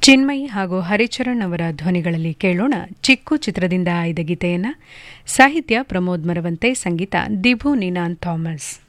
ಚಿನ್ಮಯಿ ಹಾಗೂ ಹರಿಚರಣ್ ಅವರ ಧ್ವನಿಗಳಲ್ಲಿ ಕೇಳೋಣ ಚಿಕ್ಕು ಚಿತ್ರದಿಂದ ಆಯ್ದ ಗೀತೆಯನ್ನ. ಸಾಹಿತ್ಯ ಪ್ರಮೋದ್ ಮರವಂತೆ, ಸಂಗೀತ ದಿಭು ನಿನಾನ್ ಥಾಮಸ್.